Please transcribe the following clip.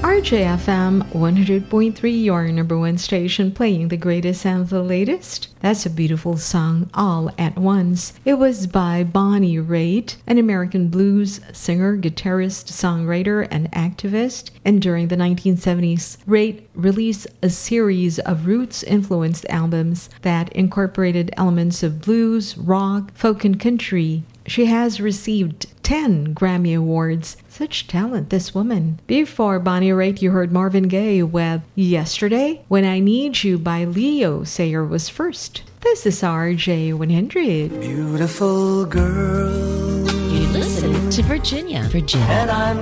RJFM 100.3, your number one station playing the greatest and the latest. That's a beautiful song, All at Once. It was by Bonnie Raitt, an American blues singer, guitarist, songwriter, and activist. And during the 1970s, Raitt released a series of roots-influenced albums that incorporated elements of blues, rock, folk, and country. She has received 10 Grammy Awards. Such talent, this woman. Before Bonnie Raitt, you heard Marvin Gaye with Yesterday. When I Need You by Leo Sayer was first. This is RJ100. Beautiful girl. You listen to Virginia. And I'm